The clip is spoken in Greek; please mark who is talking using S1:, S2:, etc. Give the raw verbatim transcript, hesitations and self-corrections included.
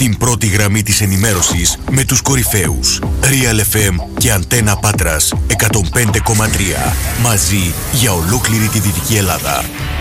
S1: Στην πρώτη γραμμή της ενημέρωσης με τους κορυφαίους. Real εφ εμ και Αντένα Πάτρας εκατόν πέντε κόμμα τρία. Μαζί για ολόκληρη τη Δυτική Ελλάδα.